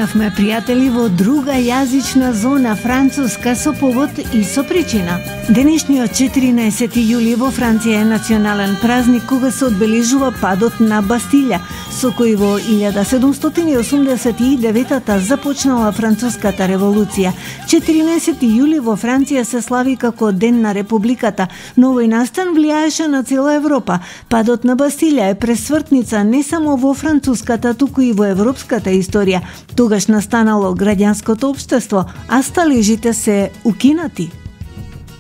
заминавме, пријатели, во друга јазична зона, француска, со повод и со причина. Денешниот 14 јули во Франција е национален празник кога се одбележува падот на Бастилја, со кој во 1789 започнала француската револуција. 14 јули во Франција се слави како Ден на Републиката, но овој настан влијаеше на цела Европа. Падот на Бастилја е пресвртница не само во француската, туку и во европската историја. Тогаш настанало граѓанското општество, а сталежите се укинати.